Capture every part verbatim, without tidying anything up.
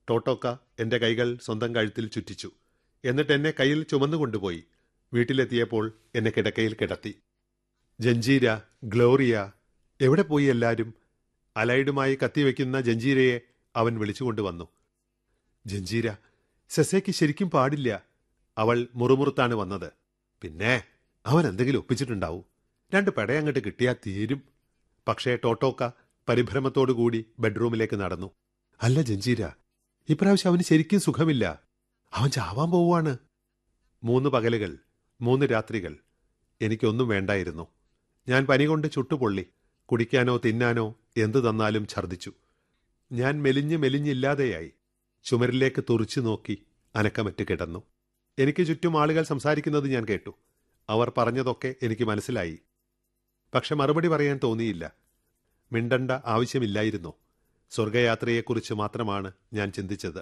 ടോട്ടോക്ക എൻ്റെ കൈകൾ സ്വന്തം കഴുത്തിൽ ചുറ്റിച്ചു. എന്നിട്ട് എന്നെ കയ്യിൽ ചുമന്നുകൊണ്ടുപോയി. വീട്ടിലെത്തിയപ്പോൾ എന്നെ കിടക്കയിൽ കിടത്തി. ജഞ്ചീര, ഗ്ലോറിയ, എവിടെ പോയി എല്ലാവരും? അലൈഡുമായി കത്തിവെക്കുന്ന ജഞ്ചീരയെ അവൻ വിളിച്ചുകൊണ്ടുവന്നു. ജഞ്ചീര, സെസയ്ക്ക് ശരിക്കും പാടില്ല. അവൾ മുറുമുറുത്താണ് വന്നത്. പിന്നെ അവൻ എന്തെങ്കിലും ഒപ്പിച്ചിട്ടുണ്ടാവും. രണ്ട് പെടയങ്ങട്ട് കിട്ടിയാൽ തീരും. പക്ഷേ ടോട്ടോക്ക പരിഭ്രമത്തോടുകൂടി ബെഡ്റൂമിലേക്ക് നടന്നു. അല്ല ജഞ്ചീര, ഇപ്രാവശ്യം അവന് ശരിക്കും സുഖമില്ല. അവൻ ചാവാൻ പോവുകയാണ്. മൂന്ന് പകലുകൾ, മൂന്ന് രാത്രികൾ. എനിക്കൊന്നും വേണ്ടായിരുന്നു. ഞാൻ പനി കൊണ്ട് ചുട്ടുപൊള്ളി. കുടിക്കാനോ തിന്നാനോ എന്തു തന്നാലും ഛർദ്ദിച്ചു. ഞാൻ മെലിഞ്ഞ് മെലിഞ്ഞില്ലാതെയായി. ചുമരിലേക്ക് തുറിച്ചു നോക്കി അനക്കമറ്റ് കിടന്നു. എനിക്ക് ചുറ്റും ആളുകൾ സംസാരിക്കുന്നത് ഞാൻ കേട്ടു. അവർ പറഞ്ഞതൊക്കെ എനിക്ക് മനസ്സിലായി. പക്ഷെ മറുപടി പറയാൻ തോന്നിയില്ല. മിണ്ടണ്ട ആവശ്യമില്ലായിരുന്നു. സ്വർഗയാത്രയെക്കുറിച്ച് മാത്രമാണ് ഞാൻ ചിന്തിച്ചത്.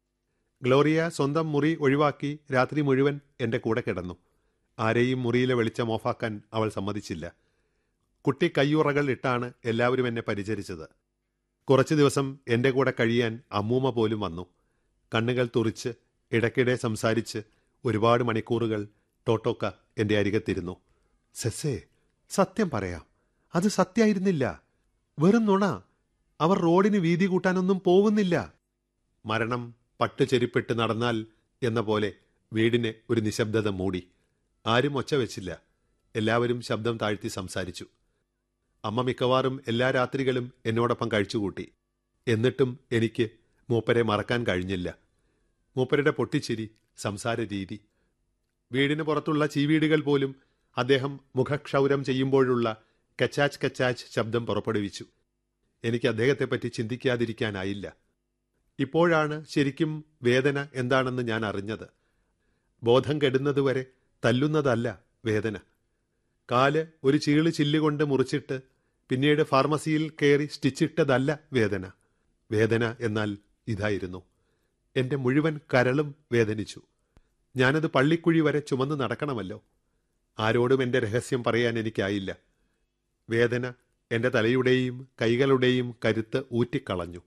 ഗ്ലോറിയ സ്വന്തം മുറി ഒഴിവാക്കി രാത്രി മുഴുവൻ എൻ്റെ കൂടെ കിടന്നു. ആരെയും മുറിയിലെ വെളിച്ചം ഓഫാക്കാൻ അവൾ സമ്മതിച്ചില്ല. കുട്ടി കയ്യുറകൾ ഇട്ടാണ് എല്ലാവരും എന്നെ പരിചരിച്ചത്. കുറച്ചു ദിവസം എൻ്റെ കൂടെ കഴിയാൻ അമ്മൂമ്മ പോലും വന്നു. കണ്ണുകൾ തുറിച്ച് ഇടയ്ക്കിടെ സംസാരിച്ച് ഒരുപാട് മണിക്കൂറുകൾ ടോട്ടോക്ക എൻ്റെ അരികത്തിരുന്നു. സെസേ, സത്യം പറയാം, അത് സത്യമായിരുന്നില്ല. വെറും നുണ. അവർ റോഡിന് വീതി കൂട്ടാനൊന്നും പോവുന്നില്ല. മരണം പട്ടുചെരിപ്പിട്ട് നടന്നാൽ എന്ന പോലെ വീടിനെ ഒരു നിശബ്ദത മൂടി. ആരും ഒച്ച വെച്ചില്ല. എല്ലാവരും ശബ്ദം താഴ്ത്തി സംസാരിച്ചു. അമ്മ മിക്കവാറും എല്ലാ രാത്രികളും എന്നോടൊപ്പം കഴിച്ചുകൂട്ടി. എന്നിട്ടും എനിക്ക് മൂപ്പരെ മറക്കാൻ കഴിഞ്ഞില്ല. മൂപ്പരുടെ പൊട്ടിച്ചിരി, സംസാര രീതി. വീടിന് പുറത്തുള്ള ചീവീടുകൾ പോലും അദ്ദേഹം മുഖക്ഷൗരം ചെയ്യുമ്പോഴുള്ള കച്ചാച്ച് കച്ചാച്ച് ശബ്ദം പുറപ്പെടുവിച്ചു. എനിക്ക് അദ്ദേഹത്തെപ്പറ്റി ചിന്തിക്കാതിരിക്കാനായില്ല. ഇപ്പോഴാണ് ശരിക്കും വേദന എന്താണെന്ന് ഞാൻ അറിഞ്ഞത്. ബോധം കെടുന്നതുവരെ തല്ലുന്നതല്ല വേദന. കാല് ഒരു ചീള് ചില്ലുകൊണ്ട് മുറിച്ചിട്ട് പിന്നീട് ഫാർമസിയിൽ കയറി സ്റ്റിച്ചിട്ടതല്ല വേദന. വേദന എന്നാൽ ഇതായിരുന്നു. എൻ്റെ മുഴുവൻ കരളും വേദനിച്ചു. ഞാനത് പള്ളിക്കുഴി വരെ ചുമന്ന് നടക്കണമല്ലോ. ആരോടും എൻ്റെ രഹസ്യം പറയാൻ എനിക്കായില്ല. വേദന എൻ്റെ തലയുടെയും കൈകളുടെയും കരുത്ത് ഊറ്റിക്കളഞ്ഞു.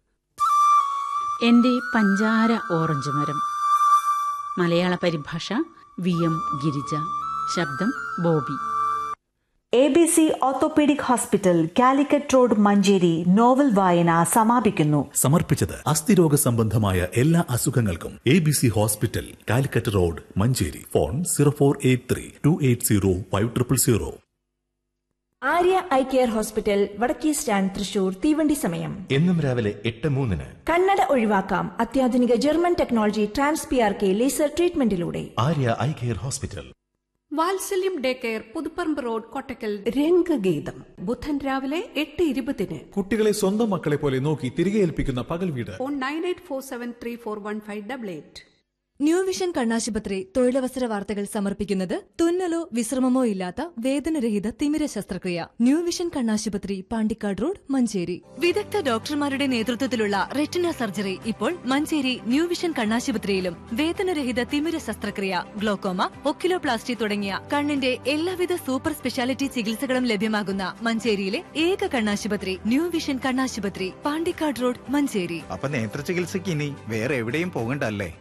എൻ്റെ പഞ്ചാര ഓറഞ്ച് മരം. മലയാള പരിഭാഷ വി എം ഗിരിജ. ശബ്ദം Bobby. A B C orthopaedic hospital, Calicut road, Manjeri. Novel വായന സമാപിക്കുന്നു. സമർപ്പിച്ചത് അസ്ഥിരോഗ സംബന്ധമായ എല്ലാ അസുഖങ്ങൾക്കും A B C hospital, Calicut road, Manjeri. Phone zero four eight three to eight zero five triple zero. Arya eye care hospital, വടക്കേ സ്റ്റാൻഡ്, തൃശൂർ. തീവണ്ടി സമയം എന്നും രാവിലെ എട്ട് മൂന്നിന്. കണ്ണട ഒഴിവാക്കാം അത്യാധുനിക German technology trans P R K laser ട്രീറ്റ്മെന്റിലൂടെ. Arya eye care hospital. വാത്സല്യം day care, Puthuparamba road, Kottakkal. രംഗഗീതം ബുധൻ രാവിലെ എട്ട് ഇരുപതിന്. കുട്ടികളെ സ്വന്തം മക്കളെ പോലെ നോക്കി തിരികെ ഏൽപ്പിക്കുന്ന പകൽ വീട്. Phone nine eight four seven three four one five double eight. New vision കണ്ണാശുപത്രി തൊഴിലവസര വാർത്തകൾ സമർപ്പിക്കുന്നത് തുന്നലോ വിശ്രമമോ ഇല്ലാത്ത വേദനരഹിത തിമിര ശസ്ത്രക്രിയ. ന്യൂ വിഷൻ കണ്ണാശുപത്രി, പാണ്ടിക്കാട് റോഡ്, മഞ്ചേരി. വിദഗ്ധ ഡോക്ടർമാരുടെ നേതൃത്വത്തിലുള്ള റെറ്റിന സർജറി ഇപ്പോൾ മഞ്ചേരി ന്യൂ വിഷൻ കണ്ണാശുപത്രിയിലും. വേദനരഹിത തിമിര ശസ്ത്രക്രിയ, ഗ്ലോക്കോമ, ഒക്കിലോപ്ലാസ്റ്റി തുടങ്ങിയ കണ്ണിന്റെ എല്ലാവിധ സൂപ്പർ സ്പെഷ്യാലിറ്റി ചികിത്സകളും ലഭ്യമാകുന്ന മഞ്ചേരിയിലെ ഏക കണ്ണാശുപത്രി ന്യൂ വിഷൻ കണ്ണാശുപത്രി, പാണ്ടിക്കാട് റോഡ്, മഞ്ചേരി. അപ്പൊ നേത്ര ചികിത്സയ്ക്ക് ഇനി വേറെ എവിടെയും പോകണ്ടല്ലേ?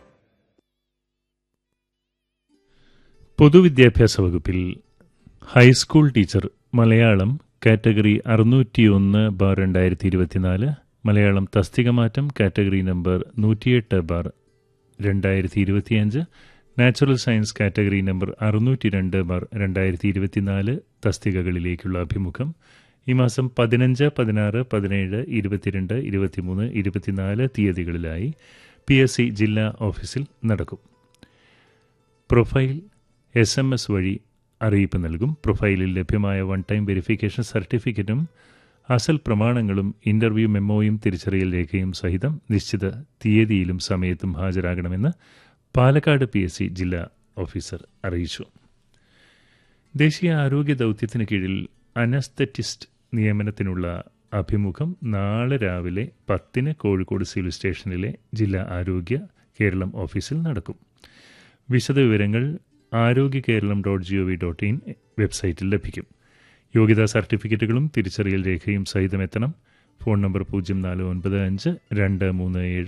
പൊതുവിദ്യാഭ്യാസ വകുപ്പിൽ high school teacher Malayalam category അറുന്നൂറ്റിയൊന്ന് bar രണ്ടായിരത്തി ഇരുപത്തിനാല്, മലയാളം തസ്തികമാറ്റം കാറ്റഗറി നമ്പർ നൂറ്റിയെട്ട് ബാർ രണ്ടായിരത്തി ഇരുപത്തിയഞ്ച്, നാച്ചുറൽ സയൻസ് കാറ്റഗറി നമ്പർ അറുന്നൂറ്റി രണ്ട് ബാർ രണ്ടായിരത്തി ഇരുപത്തിനാല് തസ്തികകളിലേക്കുള്ള അഭിമുഖം ഈ മാസം പതിനഞ്ച്, പതിനാറ്, പതിനേഴ്, ഇരുപത്തിരണ്ട്, ഇരുപത്തിമൂന്ന്, ഇരുപത്തിനാല് തീയതികളിലായി പി എസ് സി ജില്ലാ ഓഫീസിൽ നടക്കും. പ്രൊഫൈൽ എസ് എം എസ് വഴി അറിയിപ്പ് നൽകും. പ്രൊഫൈലിൽ ലഭ്യമായ വൺ ടൈം വെരിഫിക്കേഷൻ സർട്ടിഫിക്കറ്റും അസൽ പ്രമാണങ്ങളും ഇന്റർവ്യൂ മെമ്മോയും തിരിച്ചറിയൽ രേഖയും സഹിതം നിശ്ചിത തീയതിയിലും സമയത്തും ഹാജരാകണമെന്ന് പാലക്കാട് പി എസ് സി ജില്ലാ ഓഫീസർ അറിയിച്ചു. ദേശീയ ആരോഗ്യ ദൗത്യത്തിന് കീഴിൽ അനസ്തെറ്റിസ്റ്റ് നിയമനത്തിനുള്ള അഭിമുഖം നാളെ രാവിലെ പത്തിന് കോഴിക്കോട് സിവിൽ സ്റ്റേഷനിലെ ജില്ലാ ആരോഗ്യ കേരളം ഓഫീസിൽ നടക്കും. വിശദവിവരങ്ങൾ ആരോഗ്യ Keralam dot G O V dot in വെബ്സൈറ്റിൽ ലഭിക്കും. യോഗ്യതാ സർട്ടിഫിക്കറ്റുകളും തിരിച്ചറിയൽ രേഖയും സഹിതമെത്തണം. ഫോൺ നമ്പർ പൂജ്യം നാല് ഒൻപത് അഞ്ച് രണ്ട് മൂന്ന് ഏഴ്